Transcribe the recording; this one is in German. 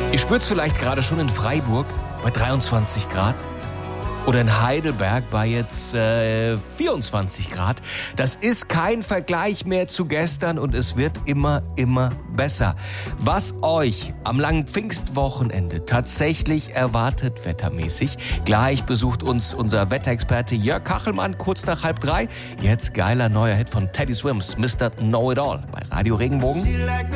Ihr spürt es vielleicht gerade schon in Freiburg bei 23 Grad oder in Heidelberg bei jetzt 24 Grad. Das ist kein Vergleich mehr zu gestern und es wird immer besser. Was euch am langen Pfingstwochenende tatsächlich erwartet wettermäßig, gleich besucht uns unser Wetterexperte Jörg Kachelmann kurz nach 2:30. Jetzt geiler neuer Hit von Teddy Swims, Mr. Know-It-All bei Radio Regenbogen.